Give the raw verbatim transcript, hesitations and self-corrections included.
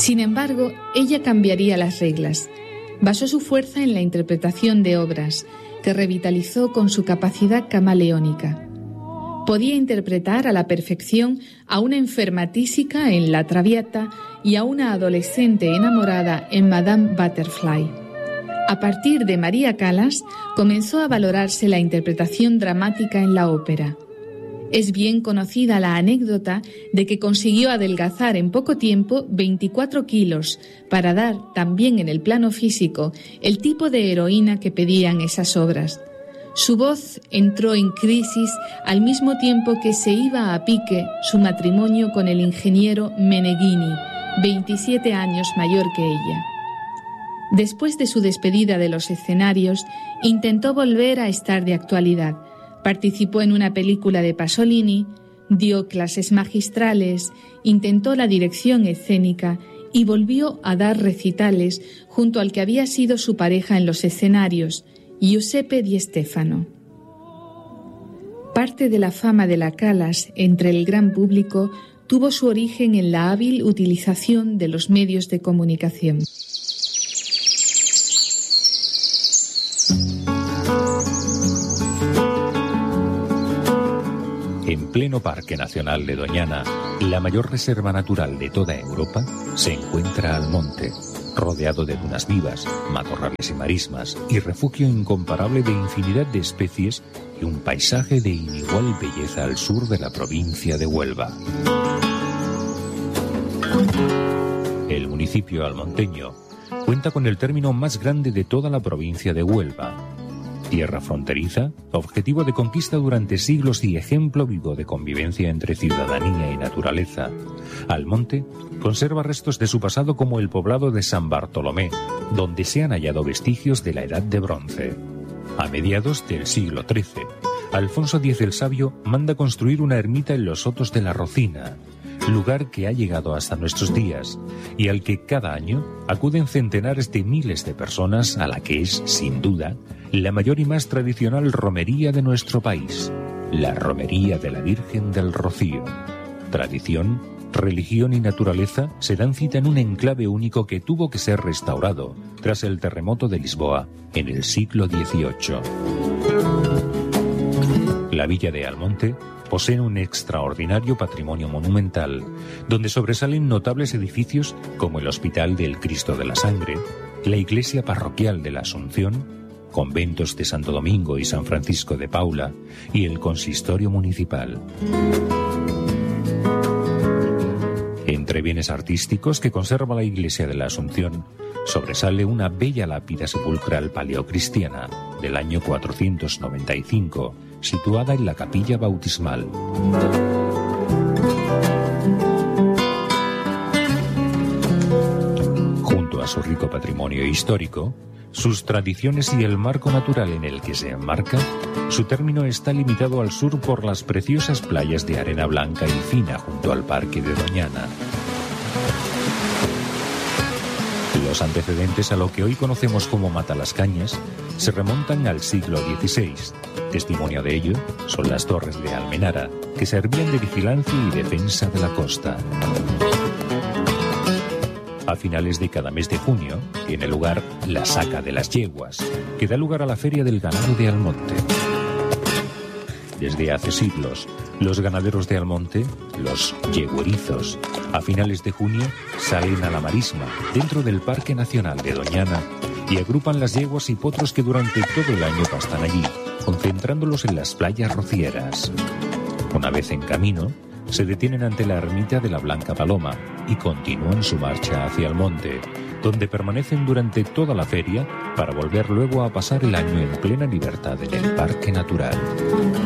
Sin embargo, ella cambiaría las reglas. Basó su fuerza en la interpretación de obras, que revitalizó con su capacidad camaleónica. Podía interpretar a la perfección a una enferma tísica en La Traviata y a una adolescente enamorada en Madame Butterfly. A partir de María Callas comenzó a valorarse la interpretación dramática en la ópera. Es bien conocida la anécdota de que consiguió adelgazar en poco tiempo veinticuatro kilos para dar, también en el plano físico, el tipo de heroína que pedían esas obras. Su voz entró en crisis al mismo tiempo que se iba a pique su matrimonio con el ingeniero Meneghini, veintisiete años mayor que ella. Después de su despedida de los escenarios, intentó volver a estar de actualidad. Participó en una película de Pasolini, dio clases magistrales, intentó la dirección escénica y volvió a dar recitales junto al que había sido su pareja en los escenarios, Giuseppe Di Stefano. Parte de la fama de la Callas entre el gran público tuvo su origen en la hábil utilización de los medios de comunicación. En pleno Parque Nacional de Doñana, la mayor reserva natural de toda Europa, se encuentra Almonte, rodeado de dunas vivas, matorrales y marismas, y refugio incomparable de infinidad de especies y un paisaje de inigual belleza al sur de la provincia de Huelva. El municipio almonteño cuenta con el término más grande de toda la provincia de Huelva. Tierra fronteriza, objetivo de conquista durante siglos y ejemplo vivo de convivencia entre ciudadanía y naturaleza, Almonte conserva restos de su pasado como el poblado de San Bartolomé, donde se han hallado vestigios de la Edad de Bronce. A mediados del siglo trece, Alfonso X el Sabio manda construir una ermita en los Sotos de la Rocina, lugar que ha llegado hasta nuestros días y al que cada año acuden centenares de miles de personas, a la que es, sin duda, la mayor y más tradicional romería de nuestro país, la Romería de la Virgen del Rocío. Tradición, religión y naturaleza se dan cita en un enclave único que tuvo que ser restaurado tras el terremoto de Lisboa en el siglo dieciocho. La villa de Almonte posee un extraordinario patrimonio monumental, donde sobresalen notables edificios como el Hospital del Cristo de la Sangre, la Iglesia Parroquial de la Asunción, conventos de Santo Domingo y San Francisco de Paula y el Consistorio Municipal. Entre bienes artísticos que conserva la Iglesia de la Asunción, sobresale una bella lápida sepulcral paleocristiana del año cuatrocientos noventa y cinco, situada en la capilla bautismal. Junto a su rico patrimonio histórico, sus tradiciones y el marco natural en el que se enmarca, su término está limitado al sur por las preciosas playas de arena blanca y fina junto al Parque de Doñana. Los antecedentes a lo que hoy conocemos como Matalascañas se remontan al siglo dieciséis. Testimonio de ello son las torres de Almenara, que servían de vigilancia y defensa de la costa. A finales de cada mes de junio tiene lugar la Saca de las Yeguas, que da lugar a la Feria del Ganado de Almonte. Desde hace siglos, los ganaderos de Almonte, los yeguerizos, a finales de junio salen a la marisma dentro del Parque Nacional de Doñana y agrupan las yeguas y potros que durante todo el año pastan allí, concentrándolos en las playas rocieras. Una vez en camino, se detienen ante la ermita de la Blanca Paloma y continúan su marcha hacia Almonte, donde permanecen durante toda la feria para volver luego a pasar el año en plena libertad en el Parque Natural.